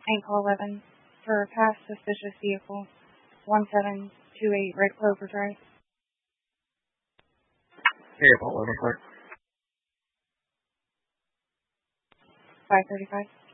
Ankle 11 for past suspicious vehicle 1728 Red Clover Drive. Hey, about 11 o'clock. 5:35.